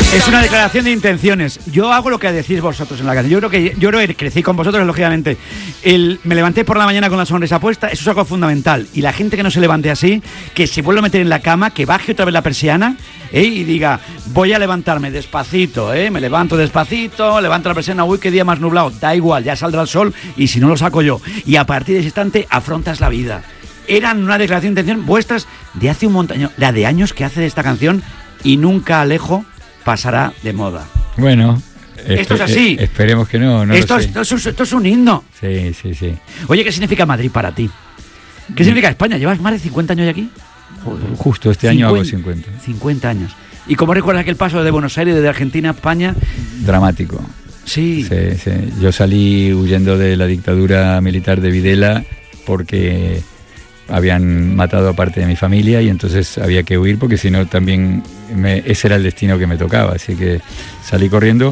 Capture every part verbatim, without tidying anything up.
Es una declaración de intenciones. Yo hago lo que decís vosotros en la casa. Yo creo que yo creo que crecí con vosotros, lógicamente. El, me levanté por la mañana con la sonrisa puesta, eso es algo fundamental. Y la gente que no se levante así, que se vuelva a meter en la cama, que baje otra vez la persiana, ¿eh? Y diga, voy a levantarme despacito, ¿eh? Me levanto despacito, levanto la persiana, uy, qué día más nublado. Da igual, ya saldrá el sol y si no lo saco yo. Y a partir de ese instante afrontas la vida. Eran una declaración de intención vuestras de hace un montón, la de años que hace de esta canción y nunca Alejo pasará de moda. Bueno, esto es así. Eh, esperemos que no. no esto, lo es, sé. esto, es, esto es un himno. Sí, sí, sí. Oye, ¿qué significa Madrid para ti? ¿Qué significa España? ¿Llevas más de cincuenta años aquí? Joder. Justo este año hago cincuenta. cincuenta años. ¿Y cómo recuerdas aquel paso de Buenos Aires, desde Argentina a España? Dramático. Sí. Sí, sí. Yo salí huyendo de la dictadura militar de Videla porque habían matado a parte de mi familia y entonces había que huir porque si no también me, ese era el destino que me tocaba, así que salí corriendo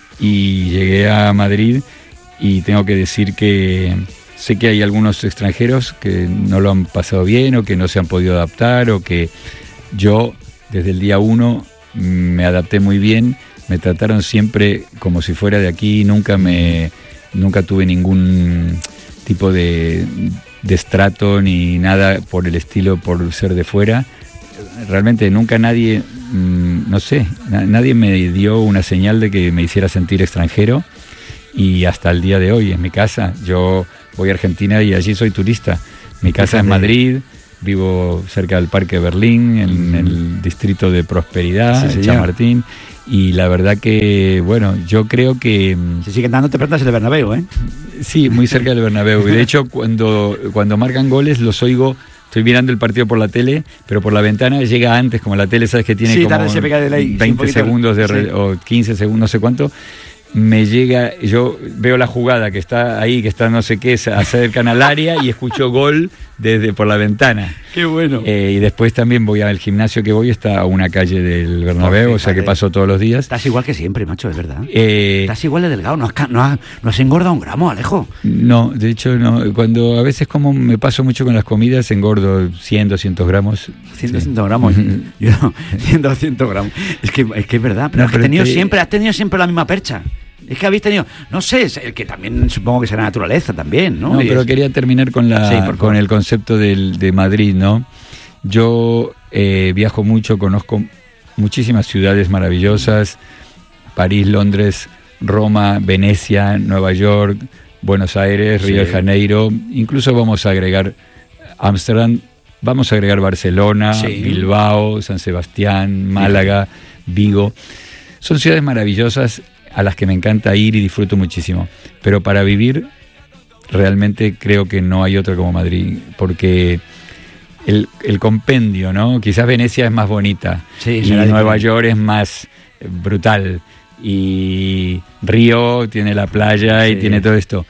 y llegué a Madrid y tengo que decir que sé que hay algunos extranjeros que no lo han pasado bien o que no se han podido adaptar o que yo desde el día uno me adapté muy bien, me trataron siempre como si fuera de aquí, nunca me nunca tuve ningún tipo de de estrato ni nada por el estilo, por ser de fuera. Realmente nunca nadie, mmm, no sé, na- nadie me dio una señal de que me hiciera sentir extranjero y hasta el día de hoy en mi casa, yo voy a Argentina y allí soy turista. Mi casa es Madrid, vivo cerca del Parque Berlín, en mm. el distrito de Prosperidad, sí, Chamartín. Y la verdad que, bueno, yo creo que... Se siguen dándote plantas en el Bernabéu, ¿eh? Sí, muy cerca del Bernabéu. Y de hecho, cuando, cuando marcan goles, los oigo, estoy mirando el partido por la tele, pero por la ventana llega antes, como la tele, ¿sabes? Que tiene sí, como veinte segundos de re, sí. o quince segundos, no sé cuánto. Me llega, yo veo la jugada que está ahí, que está no sé qué, se acercan al área y escucho gol desde por la ventana. ¡Qué bueno! Eh, y después también voy al gimnasio que voy, está a una calle del Bernabéu, oh, o sea que paso todos los días. Estás igual que siempre, macho, es verdad. Eh, Estás igual de delgado, no has, no, has, no has engordado un gramo, Alejo. No, de hecho no. Cuando a veces como me paso mucho con las comidas, engordo cien, doscientos gramos. cien, doscientos gramos. Yo no, cien, doscientos gramos. Es que, es que es verdad, pero, no, pero has, tenido te... siempre, has tenido siempre la misma percha. Es que habéis tenido, no sé, el que también supongo que será naturaleza también, ¿no? No, pero es... quería terminar con la sí, con el concepto del, de Madrid, ¿no? Yo eh, viajo mucho, conozco muchísimas ciudades maravillosas, París, Londres, Roma, Venecia, Nueva York, Buenos Aires, Río sí. de Janeiro, incluso vamos a agregar Ámsterdam, vamos a agregar Barcelona, sí. Bilbao, San Sebastián, Málaga, Vigo. Son ciudades maravillosas a las que me encanta ir y disfruto muchísimo, pero para vivir realmente creo que no hay otra como Madrid, porque el, el compendio, ¿no? Quizás Venecia es más bonita sí, y Nueva York es más brutal y Río tiene la playa sí. y tiene todo esto,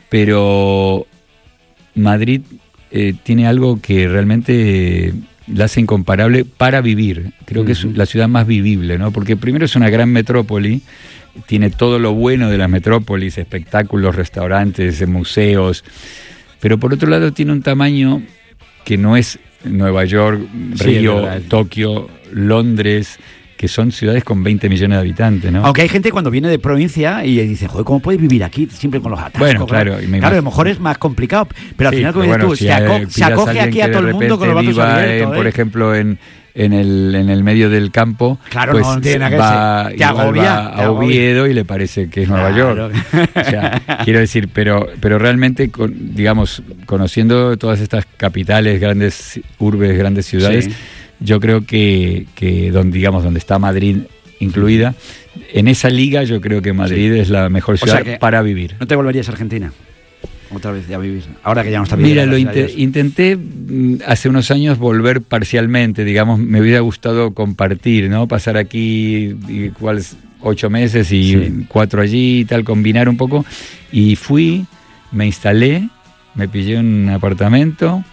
pero Madrid eh, tiene algo que realmente la hace incomparable para vivir. Creo uh-huh. que es la ciudad más vivible, ¿no? Porque primero es una gran metrópoli, tiene todo lo bueno de las metrópolis, espectáculos, restaurantes, museos, pero por otro lado tiene un tamaño que no es Nueva York, Río, sí, Tokio, Londres, que son ciudades con veinte millones de habitantes, ¿no? Aunque hay gente cuando viene de provincia y dice, joder, ¿cómo puedes vivir aquí siempre con los atascos? Bueno, claro. Claro, claro, a lo mejor es más complicado, pero al sí, final, como dices bueno, tú, si se, aco- se acoge aquí a todo el mundo con los brazos abiertos. En, ¿eh? Por ejemplo, en... En el, en el medio del campo, claro, pues no tiene nada que va, te agobia, va a Oviedo y le parece que es Nueva claro. York. O sea, quiero decir, pero, pero realmente, con, digamos, conociendo todas estas capitales, grandes urbes, grandes ciudades, sí. yo creo que, que donde, digamos, donde está Madrid incluida, en esa liga yo creo que Madrid sí. es la mejor ciudad o sea para vivir. ¿No te volverías a Argentina? Otra vez ya vivir, ahora que ya no está viviendo. Mira, lo int- intenté hace unos años volver parcialmente, digamos, me hubiera gustado compartir, ¿no? Pasar aquí igual ocho meses y sí. cuatro allí y tal, combinar un poco. Y fui, me instalé, me pillé un apartamento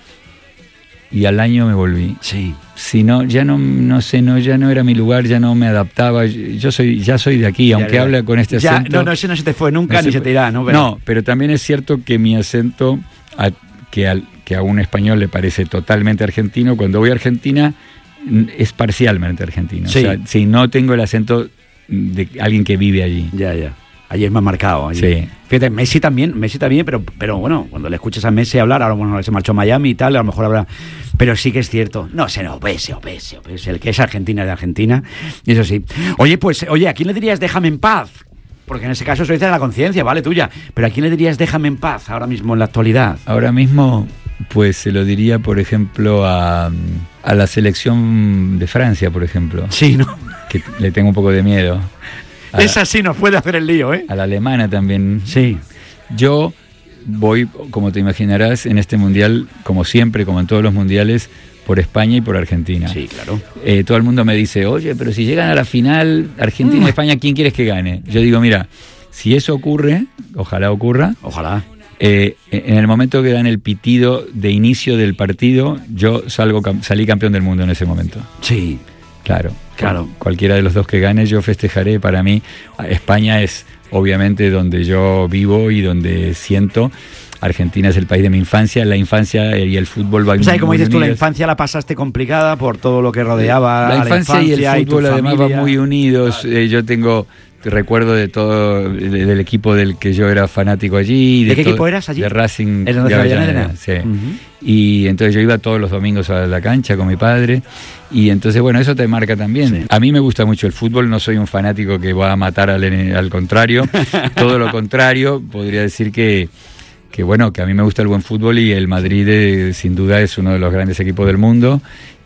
y al año me volví. Sí. Si no, ya no, no sé, no, ya no era mi lugar, ya no me adaptaba. Yo soy, ya soy de aquí, aunque ya, hable con este ya, acento. No, no, ese no se te fue nunca no ni se, se te irá, ¿no? Pero, no, pero también es cierto que mi acento, a, que, al, que a un español le parece totalmente argentino, cuando voy a Argentina es parcialmente argentino. Sí. O sea, si no tengo el acento de alguien que vive allí. Ya, ya. Allí es más marcado. Allí. Sí. Fíjate, Messi también, Messi también, pero, pero bueno, cuando le escuchas a Messi hablar, ahora bueno, se marchó a Miami y tal, a lo mejor habrá... Pero sí que es cierto. No, se no, Messi, o Messi, o Messi, el que es Argentina es de Argentina, y eso sí. Oye, pues, oye, ¿a quién le dirías déjame en paz? Porque en ese caso eso dice de la conciencia, vale, tuya. Pero ¿a quién le dirías déjame en paz ahora mismo en la actualidad? Ahora mismo, pues se lo diría, por ejemplo, a, a la selección de Francia, por ejemplo. Sí, ¿no? Que le tengo un poco de miedo. A Esa sí nos puede hacer el lío, ¿eh? A la alemana también. Sí. Yo voy, como te imaginarás, en este mundial, como siempre, como en todos los mundiales, por España y por Argentina. Sí, claro. Eh, todo el mundo me dice, oye, pero si llegan a la final Argentina y mm. España, ¿quién quieres que gane? Yo digo, mira, si eso ocurre, ojalá ocurra. Ojalá. Eh, en el momento que dan el pitido de inicio del partido, yo salgo salí campeón del mundo en ese momento. Sí. Claro. Claro. Cualquiera de los dos que gane, yo festejaré. Para mí, España es obviamente donde yo vivo y donde siento. Argentina es el país de mi infancia, la infancia y el fútbol va. O sea, como dices tú, la infancia la pasaste complicada por todo lo que rodeaba la infancia, la infancia y el fútbol, y además familia. van muy unidos. Eh, yo tengo recuerdo de todo, de, del equipo del que yo era fanático allí. ¿De, ¿De qué todo, equipo eras allí? De Racing de Avellaneda. Sí. Uh-huh. Y entonces yo iba todos los domingos a la cancha con mi padre. Y entonces, bueno, eso te marca también. Sí. A mí me gusta mucho el fútbol, no soy un fanático que va a matar al, al contrario. Todo lo contrario, podría decir que que bueno, que a mí me gusta el buen fútbol y el Madrid eh, sin duda es uno de los grandes equipos del mundo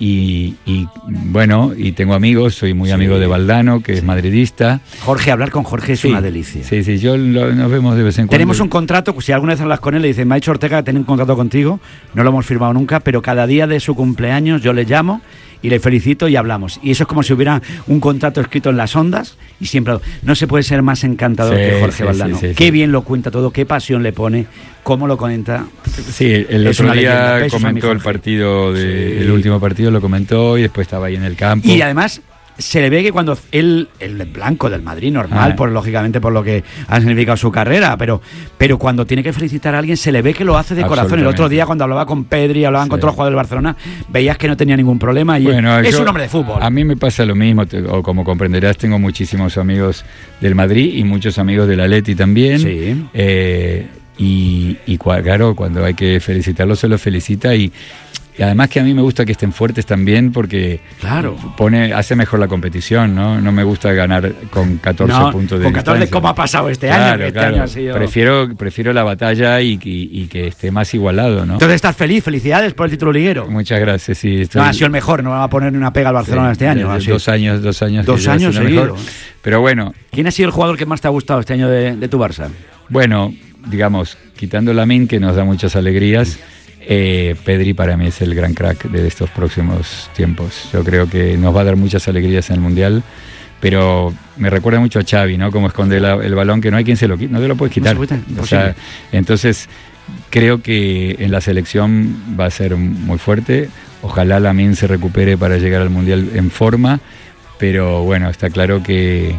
y, y bueno, y tengo amigos, soy muy sí. amigo de Valdano, que es madridista. Jorge, hablar con Jorge es sí, una delicia. Sí, sí, yo lo, nos vemos de vez en cuando. Tenemos un contrato, si alguna vez hablas con él le dice, me ha dicho Ortega, tengo un contrato contigo, no lo hemos firmado nunca, pero cada día de su cumpleaños yo le llamo y le felicito y hablamos. Y eso es como si hubiera un contrato escrito en las ondas y siempre... No se puede ser más encantador sí, que Jorge sí, Valdano. Sí, sí, qué sí. bien lo cuenta todo, qué pasión le pone, cómo lo comenta. Sí, el es otro día leyenda, comentó el partido, de, sí. el último partido lo comentó y después estaba ahí en el campo. Y además... se le ve que cuando él, el blanco del Madrid, normal, ah. por lógicamente por lo que ha significado su carrera, pero, pero cuando tiene que felicitar a alguien, se le ve que lo hace de corazón. El otro día, cuando hablaba con Pedri, hablaban sí. con otros jugadores del Barcelona, veías que no tenía ningún problema y bueno, es yo, un hombre de fútbol. A mí me pasa lo mismo, te, o como comprenderás, tengo muchísimos amigos del Madrid y muchos amigos del Atleti también. Sí. Eh, y, y claro, cuando hay que felicitarlo, se lo felicita y Y además que a mí me gusta que estén fuertes también porque claro. pone hace mejor la competición, ¿no? No me gusta ganar con catorce no, puntos de con catorce distancia. como ha pasado este claro, año. Que este claro. año ha sido... Prefiero, prefiero la batalla y, y, y que esté más igualado, ¿no? Entonces estás feliz, felicidades por el título liguero. Muchas gracias, sí. Estoy... No, ha sido el mejor, no va a poner ni una pega al Barcelona sí, este año. ¿no? Dos años, dos años. Dos años seguidos. Pero bueno. ¿Quién ha sido el jugador que más te ha gustado este año de, de tu Barça? Bueno, digamos, quitando Lamine, que nos da muchas alegrías, Eh, Pedri para mí es el gran crack de estos próximos tiempos. Yo creo que nos va a dar muchas alegrías en el Mundial, pero me recuerda mucho a Xavi, ¿no? Como esconde la, el balón que no hay quien se lo quite, no te lo puedes quitar. No se o sea, entonces creo que en la selección va a ser muy fuerte. Ojalá Lamine se recupere para llegar al Mundial en forma, pero bueno, está claro que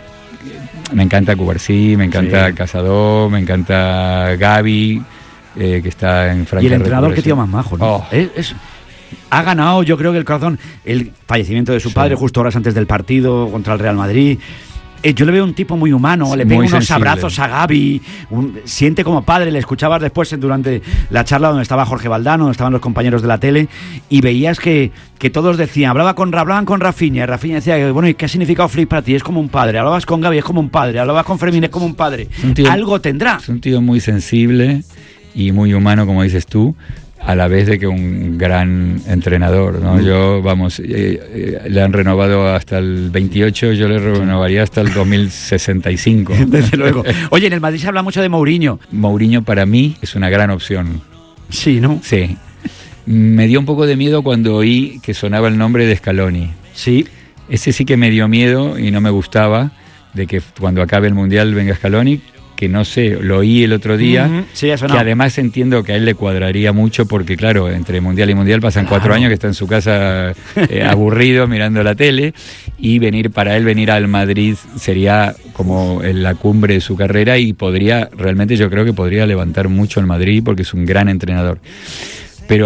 me encanta Cubarsí, me encanta sí. Casado, me encanta Gavi. Eh, que está en franca. Y el entrenador, qué tío más majo, ¿no? Oh. Es, es, ha ganado, yo creo que el corazón, el fallecimiento de su sí. padre justo horas antes del partido contra el Real Madrid. Eh, yo le veo un tipo muy humano, sí, le pega unos sensible. abrazos a Gavi, un, siente como padre. Le escuchabas después durante la charla donde estaba Jorge Valdano, donde estaban los compañeros de la tele, y veías que, que todos decían, hablaba con, hablaban con Rafinha, y Rafinha decía, bueno, ¿y qué ha significado Flick para ti? Es como un padre. Hablabas con Gavi, es como un padre. Hablabas con Fermín, es como un padre. Un tío, algo tendrá. Es un tío muy sensible y muy humano, como dices tú, a la vez de que un gran entrenador, ¿no? Mm. Yo, vamos, eh, eh, le han renovado hasta el veintiocho, yo le renovaría hasta el dos mil sesenta y cinco. Desde luego. Oye, en el Madrid se habla mucho de Mourinho. Mourinho para mí es una gran opción. Sí, ¿no? Sí. Me dio un poco de miedo cuando oí que sonaba el nombre de Scaloni. Sí. Ese sí que me dio miedo y no me gustaba, de que cuando acabe el Mundial venga Scaloni, que no sé, lo oí el otro día, uh-huh. sí, eso no. Que además entiendo que a él le cuadraría mucho porque, claro, entre Mundial y Mundial pasan claro. cuatro años que está en su casa eh, aburrido mirando la tele, y venir para él, venir al Madrid sería como en la cumbre de su carrera y podría, realmente yo creo que podría levantar mucho el Madrid porque es un gran entrenador. Pero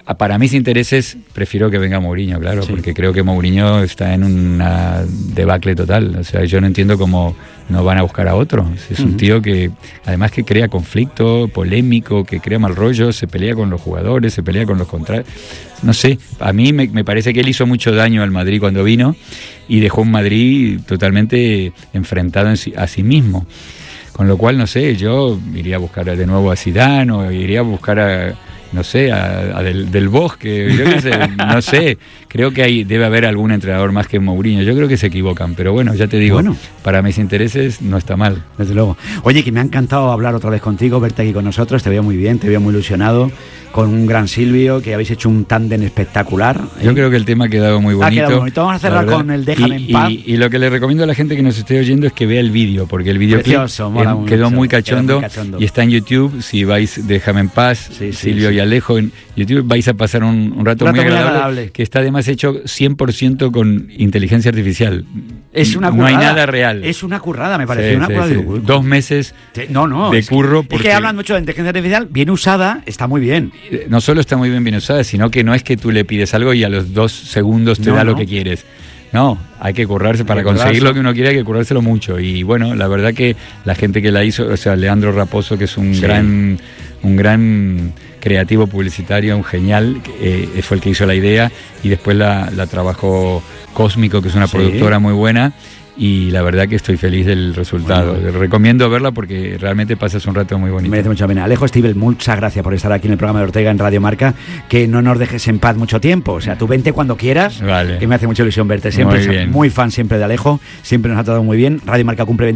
para mis intereses prefiero que venga Mourinho, claro, sí. porque creo que Mourinho está en una debacle total. O sea, yo no entiendo cómo no van a buscar a otro. Es uh-huh. un tío que, además que crea conflicto, polémico, que crea mal rollo, se pelea con los jugadores, se pelea con los contrarios. No sé, a mí me, me parece que él hizo mucho daño al Madrid cuando vino y dejó un Madrid totalmente enfrentado en sí, a sí mismo. Con lo cual, no sé, yo iría a buscar de nuevo a Zidane o iría a buscar a... no sé, a, a del, del Bosque, yo qué sé, no sé, creo que hay, debe haber algún entrenador más que Mourinho, yo creo que se equivocan, pero bueno, ya te digo, bueno, para mis intereses no está mal. Desde luego. Oye, que me ha encantado hablar otra vez contigo, verte aquí con nosotros, te veo muy bien, te veo muy ilusionado, con un gran Silvio, que habéis hecho un tándem espectacular. ¿eh? Yo creo que el tema ha quedado muy bonito. Ha quedado bonito. Vamos a cerrar con el Déjame y, en paz. Y, y lo que le recomiendo a la gente que nos esté oyendo es que vea el vídeo, porque el videoclip eh, quedó muy cachondo, muy cachondo y está en YouTube. Si vais Déjame en paz, sí, sí, Silvio sí. y Alejo en YouTube, vais a pasar un, un rato, un rato muy, agradable, muy agradable, que está además hecho cien por ciento con inteligencia artificial. Es una currada. No hay nada real. Es una currada, me pareció. Sí, una sí, currada. Sí. De... Dos meses sí, no, no, de es curro. Que, porque... es que hablan mucho de inteligencia artificial, bien usada, está muy bien. No solo está muy bien, bien usada, sino que no es que tú le pides algo y a los dos segundos te no, da no. lo que quieres. No, hay que currarse, para conseguir lo que uno quiere hay que currárselo mucho. Y bueno, la verdad que la gente que la hizo, o sea, Leandro Raposo, que es un sí. gran un gran creativo publicitario, un genial, eh, fue el que hizo la idea, y después la, la trabajó Cósmico, que es una sí. productora muy buena, y la verdad que estoy feliz del resultado. Bueno, recomiendo verla porque realmente pasas un rato muy bonito. Merece mucha pena. Alejo Stivel, muchas gracias por estar aquí en el programa de Ortega en Radio Marca, que no nos dejes en paz mucho tiempo. O sea, tú vente cuando quieras, vale. que me hace mucha ilusión verte. Siempre, muy, muy fan siempre de Alejo, siempre nos ha tratado muy bien. Radio Marca cumple veinte